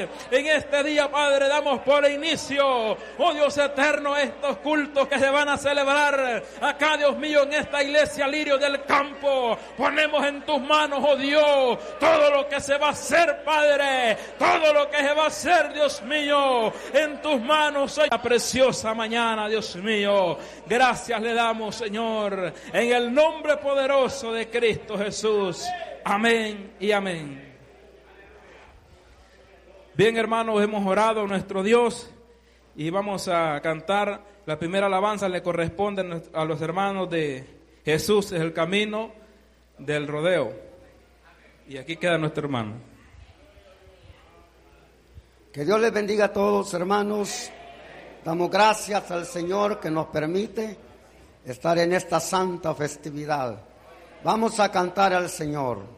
Padre, en este día, Padre, damos por inicio, oh Dios eterno, estos cultos que se van a celebrar acá, Dios mío, en esta iglesia Lirio del Campo. Ponemos en tus manos, oh Dios, todo lo que se va a hacer, Padre, todo lo que se va a hacer, Dios mío, en tus manos hoy, la preciosa mañana, Dios mío. Gracias le damos, Señor, en el nombre poderoso de Cristo Jesús. Amén y amén. Bien, hermanos, hemos orado a nuestro Dios y vamos a cantar la primera alabanza. Le corresponde a los hermanos de Jesús es el camino del rodeo. Y aquí queda nuestro hermano. Que Dios les bendiga a todos, hermanos. Damos gracias al Señor que nos permite estar en esta santa festividad. Vamos a cantar al Señor.